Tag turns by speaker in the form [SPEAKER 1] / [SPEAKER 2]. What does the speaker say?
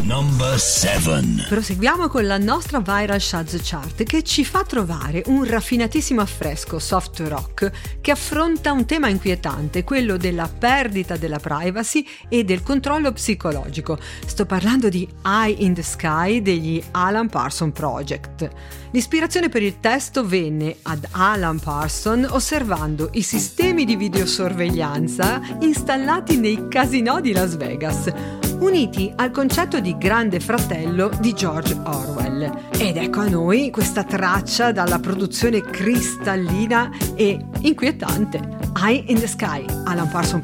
[SPEAKER 1] Number 7.
[SPEAKER 2] Proseguiamo con la nostra Viral Chart Chart, che ci fa trovare un raffinatissimo affresco soft rock che affronta un tema inquietante, quello della perdita della privacy e del controllo psicologico. Sto parlando di Eye in the Sky degli Alan Parsons Project. L'ispirazione per il testo venne ad Alan Parsons osservando i sistemi di videosorveglianza installati nei casinò di Las Vegas, uniti al concetto di Grande Fratello di George Orwell. Ed ecco a noi questa traccia dalla produzione cristallina e inquietante. Eye in the Sky, Alan Parsons